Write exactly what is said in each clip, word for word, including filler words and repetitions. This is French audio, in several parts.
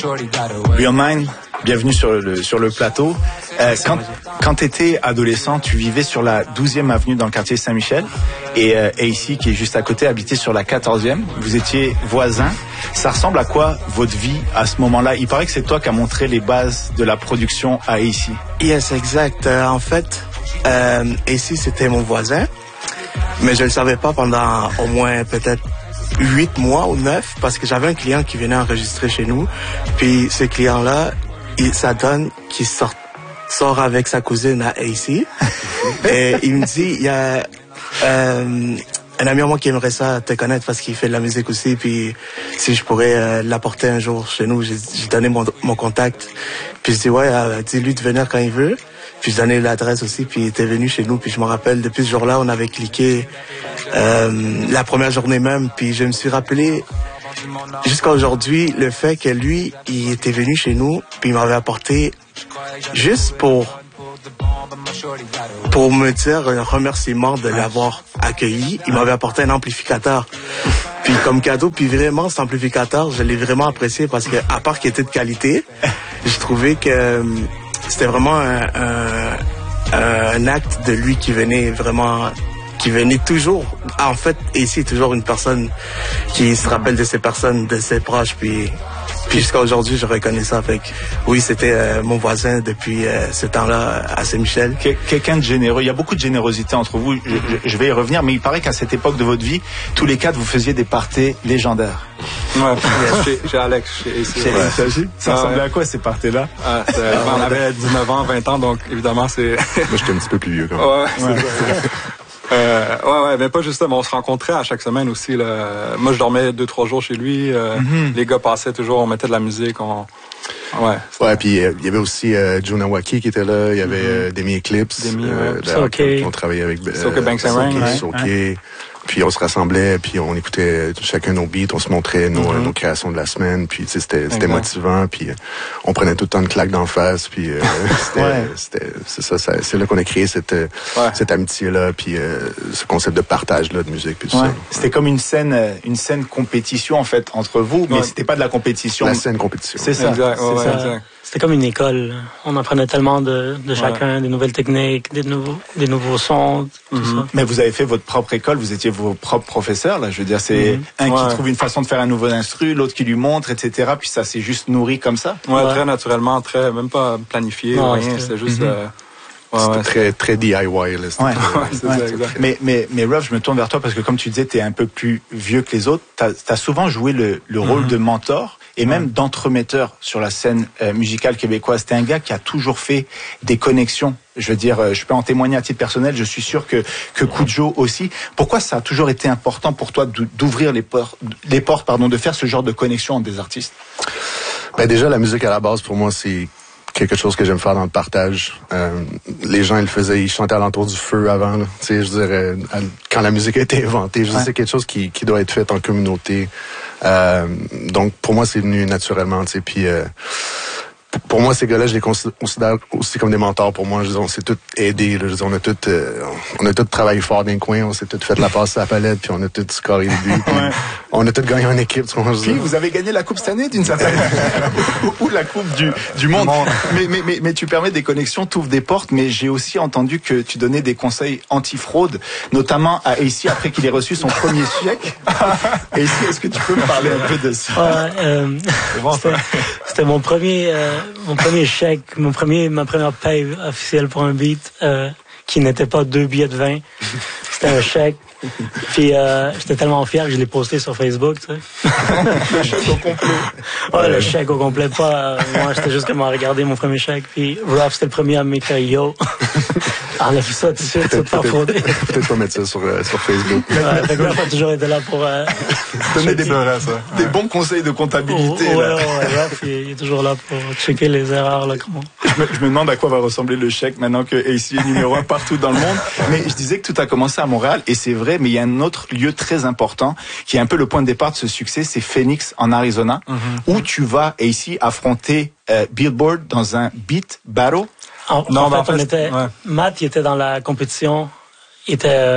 Real Mind, bienvenue sur le, sur le plateau. Euh, quand quand tu étais adolescent, tu vivais sur la douzième avenue dans le quartier Saint-Michel et, euh, et ici, qui est juste à côté, habitait sur la quatorzième. Vous étiez voisins. Ça ressemble à quoi votre vie à ce moment-là? Il paraît que c'est toi qui as montré les bases de la production à A C. Yes, exact. Euh, en fait, euh, A C, c'était mon voisin, mais je le savais pas pendant au moins peut-être huit mois ou neuf, parce que j'avais un client qui venait enregistrer chez nous. Puis ce client-là, il, ça donne qu'il sort, sort avec sa cousine à A C. Et il me dit, il y a euh, un ami à moi qui aimerait ça te connaître parce qu'il fait de la musique aussi. Puis si je pourrais euh, l'apporter un jour chez nous, j'ai, j'ai donné mon, mon contact. Puis je dis, ouais, euh, dis-lui de venir quand il veut. Puis je donnais l'adresse aussi, puis il était venu chez nous. Puis je me rappelle, depuis ce jour-là, on avait cliqué euh, la première journée même. Puis je me suis rappelé, jusqu'à aujourd'hui, le fait que lui, il était venu chez nous, puis il m'avait apporté, juste pour pour me dire un remerciement de l'avoir accueilli, il m'avait apporté un amplificateur. Puis comme cadeau, puis vraiment, cet amplificateur, je l'ai vraiment apprécié parce que, à part qu'il était de qualité, je trouvais que c'était vraiment un, un, un acte de lui qui venait vraiment, qui venait toujours. En fait, ici, toujours une personne qui se rappelle de ses personnes, de ses proches, puis, puis jusqu'à aujourd'hui, je reconnais ça. Fait que, oui, c'était euh, mon voisin depuis euh, ce temps-là à Saint-Michel. Quelqu'un de généreux. Il y a beaucoup de générosité entre vous. Je, je, je vais y revenir, mais il paraît qu'à cette époque de votre vie, tous les quatre, vous faisiez des parties légendaires. Ouais, chez, chez Alex, chez A C. Chez ouais. Ça, ça ressemblait ouais. à quoi ces parties-là? Ah, on avait dix-neuf ans, vingt ans, donc évidemment c'est... Moi j'étais un petit peu plus vieux quand même. Ouais, ouais. Euh, ouais, ouais, mais pas justement. On se rencontrait à chaque semaine aussi. Là. Moi, je dormais deux, trois jours chez lui. Euh, mm-hmm. Les gars passaient toujours, on mettait de la musique. On... Ouais. Ouais, puis il euh, y avait aussi euh, Jonah Waki qui était là. Il y avait mm-hmm. euh, Demi Eclipse. Demi, euh, ouais. So, okay. On travaillait avec euh, Soke Banks and Rain. Ouais. Soke. Ouais. Puis on se rassemblait, puis on écoutait chacun nos beats, on se montrait nos, mm-hmm. nos créations de la semaine, puis c'était, c'était motivant, puis on prenait tout le temps une claque d'en face, puis euh, c'était, ouais. c'était, c'est ça, ça, c'est là qu'on a créé cette, ouais. cette amitié-là, puis euh, ce concept de partage-là de musique, puis tout ouais. ça. C'était comme une scène, une scène compétition en fait entre vous, mais ouais. c'était pas de la compétition. La scène compétition. C'est ça. Exact. C'est ouais, ça. Exact. C'était comme une école. On apprenait tellement de, de chacun, ouais. des nouvelles techniques, des nouveaux, des nouveaux sons, tout mm-hmm. ça. Mais vous avez fait votre propre école, vous étiez vos propres professeurs, là. Je veux dire, c'est mm-hmm. un ouais. qui trouve une façon de faire un nouveau instru, l'autre qui lui montre, et cetera. Puis ça s'est juste nourri comme ça. Ouais, ouais. très naturellement, très, même pas planifié, ouais, rien. C'était juste. Mm-hmm. Euh... Ouais, c'était ouais, très, très D I Y. Là, ouais, ouais, c'est ouais, ça, exact. Mais, mais, mais Ruff, je me tourne vers toi parce que comme tu disais, t'es un peu plus vieux que les autres. T'as, t'as souvent joué le, le rôle mm-hmm. de mentor et même ouais. d'entremetteur sur la scène euh, musicale québécoise. T'es un gars qui a toujours fait des connexions. Je veux dire, euh, je peux en témoigner à titre personnel. Je suis sûr que, que Kudjo aussi. Pourquoi ça a toujours été important pour toi d'ouvrir les portes, les portes, pardon, de faire ce genre de connexion entre des artistes? Ben déjà, la musique à la base, pour moi, c'est quelque chose que j'aime faire dans le partage. Euh, les gens, ils le faisaient, ils chantaient alentour du feu avant. Tu sais, je dirais, quand la musique a été inventée, je ouais. dis c'est quelque chose qui, qui doit être fait en communauté. Euh, donc, pour moi, c'est venu naturellement. Tu sais, puis euh, pour moi, ces gars-là, je les considère aussi comme des mentors. Pour moi, je dis, on s'est tous aidés. Là, je dis, on a tous, euh, on a tous travaillé fort dans les coins. On s'est tous fait la passe à la palette, puis on a tous scoré les buts. Ouais. On a tous gagné en équipe. Tu vois, puis vous avez gagné la coupe cette année, d'une certaine manière, ou la coupe du, du monde. Mais, mais, mais, mais tu permets des connexions, tu ouvres des portes. Mais j'ai aussi entendu que tu donnais des conseils anti-fraude, notamment à A C après qu'il ait reçu son premier chèque. A C, est-ce que tu peux me parler un peu de ça? Ouais, euh, bon, c'était, c'était mon premier. Euh, Mon premier chèque, mon premier, ma première paye officielle pour un beat, euh, qui n'était pas deux billets de vin. C'était un chèque. Puis euh, j'étais tellement fier que je l'ai posté sur Facebook, tu sais. Le chèque au complet. Ouais, le chèque au complet, pas. Euh, moi, j'étais juste comme à regarder mon premier chèque. Puis Ruff, c'était le premier à m'écrire yo. Enlève ça tout de suite, tu vas te faire frauder. Peut-être pas mettre ça sur, euh, sur Facebook. Ouais, fait que Ruff a toujours été là pour. Euh, donner des, ça. des bons conseils de comptabilité. Oh, ouais, là. ouais, ouais, Ruff, il, il est toujours là pour checker les erreurs, là, comment. Je me, je me demande à quoi va ressembler le chèque maintenant que A C est numéro un partout dans le monde. Mais je disais que tout a commencé à Montréal, et c'est vrai, mais il y a un autre lieu très important qui est un peu le point de départ de ce succès, c'est Phoenix en Arizona, mm-hmm. où tu vas ici affronter euh, Billboard dans un beat battle. En, non, en fait, en fait, on était, ouais. Matt, il était dans la compétition, il était euh,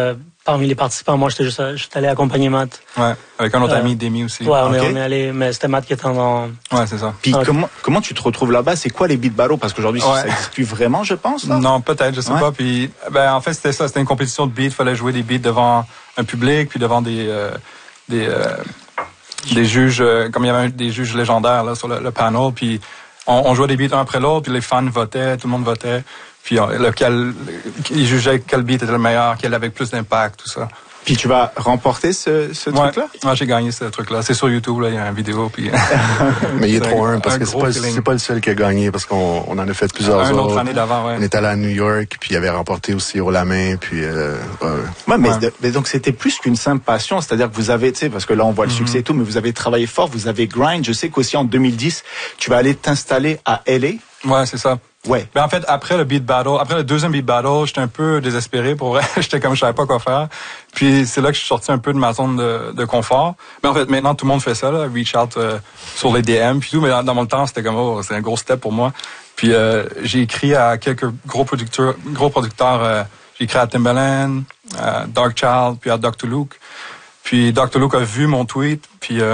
parmi les participants. Moi, j'étais juste, j'étais allé accompagner Matt. Ouais, avec un autre Euh, ami, Demi aussi. Ouais, on, Ok. est, on est allé, mais c'était Matt qui était en... Ouais, c'est ça. Puis Ok. comment comment tu te retrouves là-bas? C'est quoi les beat battles? Parce qu'aujourd'hui, Ouais. ça n'existe plus vraiment, je pense. Là. Non, peut-être, je sais Ouais. pas. Puis, ben, en fait, c'était ça. C'était une compétition de beats. Il fallait jouer des beats devant un public, puis devant des euh, des euh, des juges, euh, comme il y avait un- des juges légendaires là sur le, le panel. Puis, on, on jouait des beats un après l'autre, puis les fans votaient, tout le monde votait. Puis, on- lequel, ils jugeaient quel beat était le meilleur, quel avait plus d'impact, tout ça. Puis tu vas remporter ce, ce Ouais, truc-là? ouais, j'ai gagné ce truc-là. C'est sur YouTube, là, il y a une vidéo. Puis Mais il est C'est trop un- un parce un que c'est gros pas, feeling. c'est pas le seul qui a gagné parce qu'on on en a fait plusieurs un autres. autre année d'avant, ouais. On est allé à New York, puis il avait remporté aussi haut la main, puis euh, ouais. Ouais, mais, Ouais. mais donc c'était plus qu'une simple passion, c'est-à-dire que vous avez, tu sais, parce que là on voit le succès et tout, mais vous avez travaillé fort, vous avez grind. Je sais qu'aussi en deux mille dix, tu vas aller t'installer à L A. Ouais, c'est ça. Ouais. Ben en fait, après le beat battle, après le deuxième beat battle, j'étais un peu désespéré pour vrai. J'étais comme je savais pas quoi faire. Puis c'est là que je suis sorti un peu de ma zone de, de confort. Mais en fait, maintenant tout le monde fait ça, là, reach out euh, sur les D M puis tout. Mais dans, dans mon temps, c'était comme oh, c'est un gros step pour moi. Puis euh, j'ai écrit à quelques gros producteurs, gros producteurs. Euh, j'ai écrit à Timbaland, à Dark Child, puis à docteur Luke. Puis docteur Luke a vu mon tweet, puis euh,